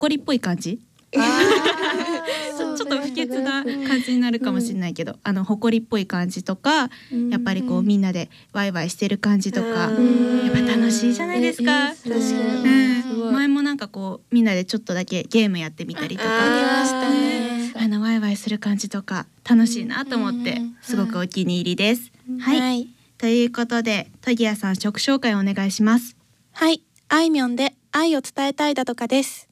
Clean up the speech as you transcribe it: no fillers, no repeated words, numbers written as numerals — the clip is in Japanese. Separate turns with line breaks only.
こりっぽい感じちょっと不潔な感じになるかもしれないけど、ほこりっぽい感じとか、やっぱりこうみんなでワイワイしてる感じとか、やっぱ楽しいじゃないですか。
確かに、
前もなんかこうみんなでちょっとだけゲームやってみたりとか、
ありましたね。
ワイワイする感じとか楽しいなと思ってすごくお気に入りです。はい、ということでトギヤさん曲紹介お願いします。
はい、あいみょんで愛を伝えたいだとかです。